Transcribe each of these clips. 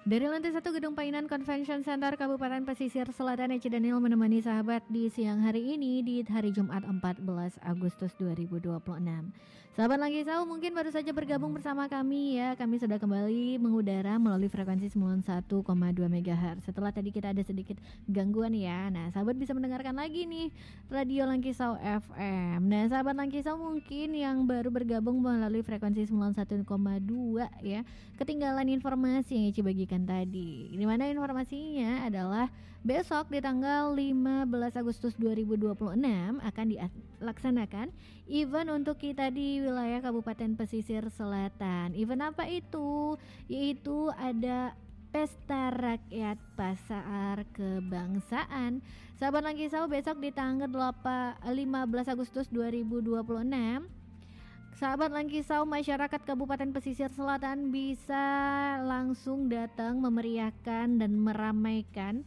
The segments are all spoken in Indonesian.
Dari lantai 1 Gedung Painan Convention Center Kabupaten Pesisir Selatan, Eci Daniel menemani sahabat di siang hari ini di hari Jumat 14 Agustus 2026. Sahabat Langkisau mungkin baru saja bergabung bersama kami ya. Kami sudah kembali mengudara melalui frekuensi 91,2 MHz. Setelah tadi kita ada sedikit gangguan ya. Nah, sahabat bisa mendengarkan lagi nih Radio Langkisau FM. Nah, sahabat Langkisau mungkin yang baru bergabung melalui frekuensi 91,2 ya, ketinggalan informasi yang Eci bagikan tadi. Di mana informasinya adalah besok di tanggal 15 Agustus 2026 akan dilaksanakan event untuk kita di wilayah Kabupaten Pesisir Selatan. Event apa itu? Yaitu ada Pesta Rakyat Pasar Kebangsaan. Sahabat Langkisau, besok di tanggal 15 Agustus 2026, sahabat Langkisau, masyarakat Kabupaten Pesisir Selatan bisa langsung datang memeriahkan dan meramaikan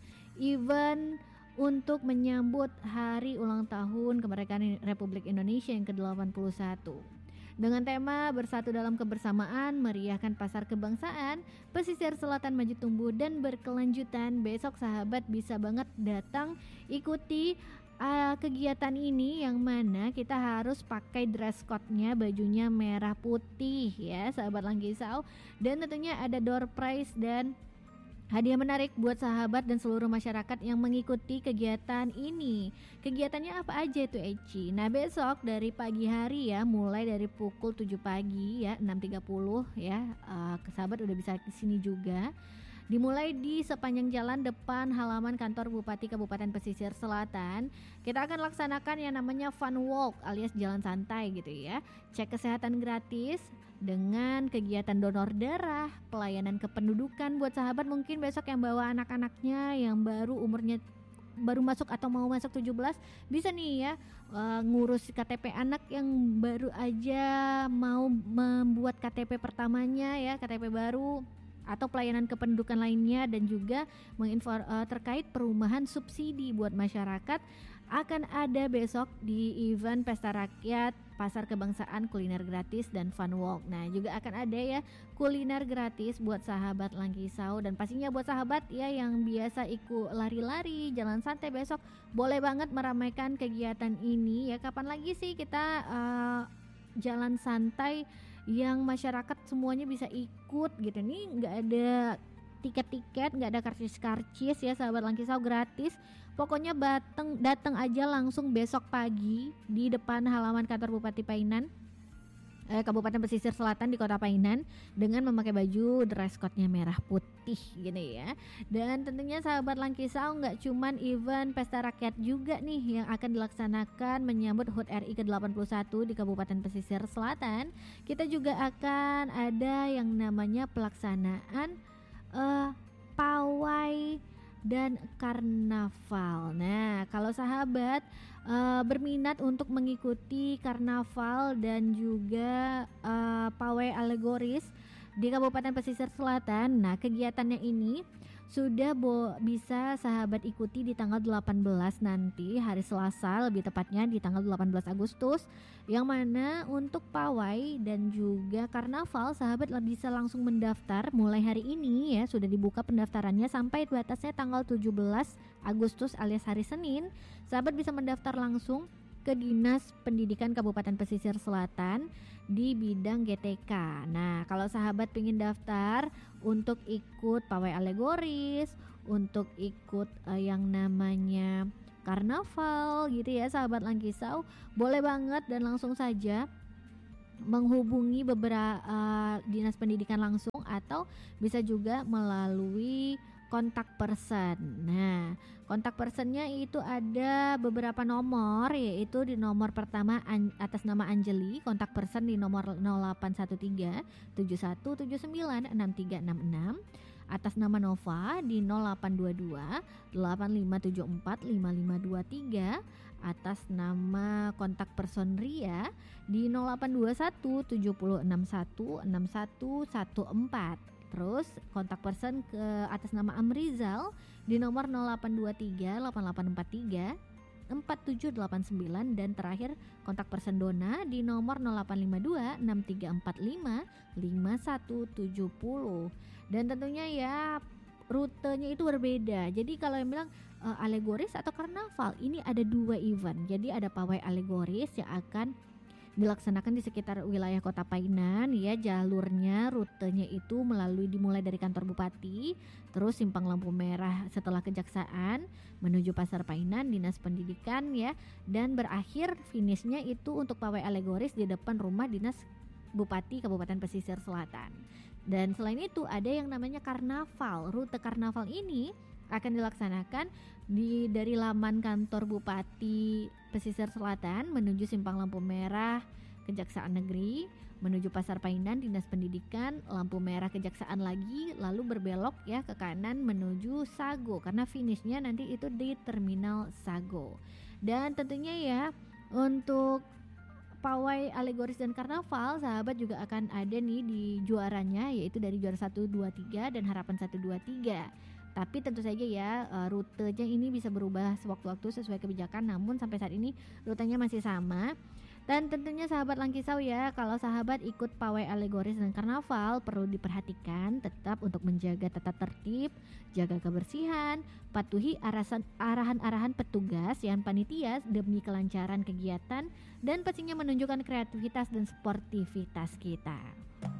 event untuk menyambut hari ulang tahun kemerdekaan Republik Indonesia yang ke-81. Dengan tema Bersatu dalam Kebersamaan, meriahkan pasar kebangsaan, Pesisir Selatan maju tumbuh dan berkelanjutan. Besok sahabat bisa banget datang ikuti kegiatan ini, yang mana kita harus pakai dress code-nya, bajunya merah putih ya sahabat Langkisau. Dan tentunya ada door prize dan hadiah menarik buat sahabat dan seluruh masyarakat yang mengikuti kegiatan ini. Kegiatannya apa aja itu Eci? Nah, besok dari pagi hari ya, mulai dari pukul 7 pagi ya, 6.30 ya, sahabat udah bisa kesini juga. Dimulai di sepanjang jalan depan halaman kantor Bupati Kabupaten Pesisir Selatan. Kita akan laksanakan yang namanya fun walk alias jalan santai gitu ya. Cek kesehatan gratis dengan kegiatan donor darah, pelayanan kependudukan buat sahabat mungkin besok yang bawa anak-anaknya yang baru umurnya baru masuk atau mau masuk 17, bisa nih ya ngurus KTP anak yang baru aja mau membuat KTP pertamanya ya, KTP baru, atau pelayanan kependudukan lainnya, dan juga terkait perumahan subsidi buat masyarakat akan ada besok di event Pesta Rakyat Pasar Kebangsaan, kuliner gratis dan fun walk. Nah, juga akan ada ya kuliner gratis buat sahabat Langkisau, dan pastinya buat sahabat ya yang biasa ikut lari-lari, jalan santai, besok boleh banget meramaikan kegiatan ini ya. Kapan lagi sih kita jalan santai yang masyarakat semuanya bisa ikut gitu nih, nggak ada tiket-tiket, nggak ada karcis-karcis ya sahabat Langkisau, gratis. Pokoknya datang aja langsung besok pagi di depan halaman kantor Bupati Painan, Kabupaten Pesisir Selatan di Kota Painan, dengan memakai baju dress code-nya merah putih gini ya. Dan tentunya sahabat Langkisau, nggak cuman event Pesta Rakyat juga nih yang akan dilaksanakan menyambut HUT RI ke-81 di Kabupaten Pesisir Selatan. Kita juga akan ada yang namanya pelaksanaan pawai dan karnaval. Nah, kalau sahabat berminat untuk mengikuti karnaval dan juga pawai alegoris di Kabupaten Pesisir Selatan, nah kegiatannya ini sudah bisa sahabat ikuti di tanggal 18 nanti, hari Selasa lebih tepatnya di tanggal 18 Agustus, yang mana untuk pawai dan juga karnaval sahabat bisa langsung mendaftar mulai hari ini ya, sudah dibuka pendaftarannya sampai batasnya tanggal 17 Agustus alias hari Senin. Sahabat bisa mendaftar langsung ke Dinas Pendidikan Kabupaten Pesisir Selatan di bidang GTK. Nah, kalau sahabat pengen daftar untuk ikut pawai alegoris, untuk ikut yang namanya karnaval gitu ya sahabat Langkisau, boleh banget dan langsung saja menghubungi beberapa dinas pendidikan langsung, atau bisa juga melalui kontak person. Nah, kontak personnya itu ada beberapa nomor, yaitu di nomor pertama atas nama Anjeli, kontak person di nomor 0813 7179 6366, atas nama Nova di 0822 8574 5523, atas nama kontak person Ria di 0821 7061 6114. Terus kontak person ke atas nama Amrizal di nomor 0823 8843 4789 dan terakhir kontak person Dona di nomor 0852 6345 5170. Dan tentunya ya rutenya itu berbeda. Jadi kalau yang bilang alegoris atau karnaval, ini ada 2 event. Jadi ada pawai alegoris yang akan dilaksanakan di sekitar wilayah Kota Painan ya, jalurnya rutenya itu dimulai dari kantor bupati, terus simpang lampu merah setelah kejaksaan menuju pasar Painan, dinas pendidikan ya, dan berakhir finishnya itu untuk pawai alegoris di depan rumah dinas bupati Kabupaten Pesisir Selatan. Dan selain itu ada yang namanya karnaval. Rute karnaval ini akan dilaksanakan dari laman kantor Bupati Pesisir Selatan menuju simpang lampu merah Kejaksaan Negeri, menuju pasar Painan Dinas Pendidikan, lampu merah Kejaksaan lagi, lalu berbelok ya ke kanan menuju Sago karena finishnya nanti itu di Terminal Sago. Dan tentunya ya untuk pawai alegoris dan karnaval, sahabat juga akan ada nih di juaranya, yaitu dari juara 1, 2, 3 dan harapan 1, 2, 3. Tapi tentu saja ya rutenya ini bisa berubah sewaktu-waktu sesuai kebijakan, namun sampai saat ini rutenya masih sama. Dan tentunya sahabat Langkisau ya, kalau sahabat ikut pawai alegoris dan karnaval perlu diperhatikan tetap untuk menjaga tata tertib, jaga kebersihan, patuhi arahan-arahan petugas yang panitia demi kelancaran kegiatan dan pastinya menunjukkan kreativitas dan sportivitas kita.